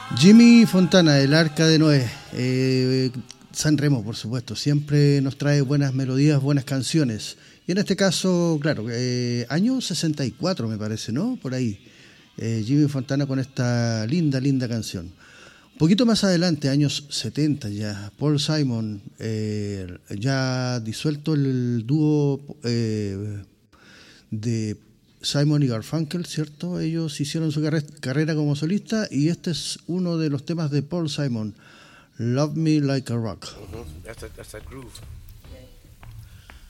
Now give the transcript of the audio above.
Jimmy Fontana, el Arca de Noé. San Remo, por supuesto, siempre nos trae buenas melodías, buenas canciones. Y en este caso, claro, año 64 me parece, ¿no? Por ahí. Jimmy Fontana con esta linda, linda canción. Un poquito más adelante, años 70 ya, Paul Simon, ya disuelto el dúo de Simon y Garfunkel, ¿cierto? Ellos hicieron su carrera como solista y este es uno de los temas de Paul Simon, Love Me Like a Rock. That's that groove.